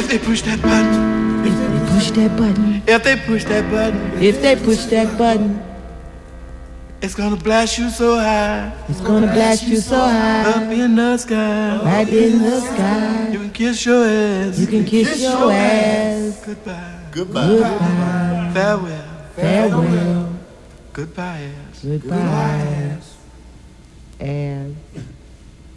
If they push that button, if they push that button, if they push that button, if they push that button, it's gonna blast you so high, it's gonna blast you so high, up in the sky, right in the sky. You can kiss your ass, You can kiss your ass. Goodbye, Goodbye. farewell, Farewell. goodbye ass. Goodbye. Ass.